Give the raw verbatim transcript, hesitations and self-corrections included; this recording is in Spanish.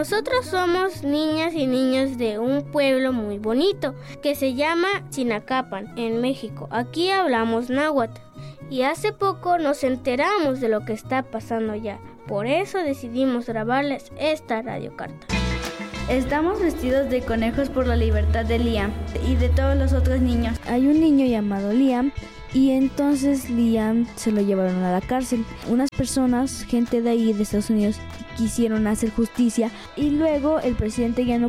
Nosotros somos niñas y niños de un pueblo muy bonito que se llama Chinacapan, en México. Aquí hablamos náhuatl y hace poco nos enteramos de lo que está pasando allá. Por eso decidimos grabarles esta radiocarta. Estamos vestidos de conejos por la libertad de Liam y de todos los otros niños. Hay un niño llamado Liam y entonces Liam se lo llevaron a la cárcel. Unas personas, gente de ahí de Estados Unidos, quisieron hacer justicia y luego el presidente ya no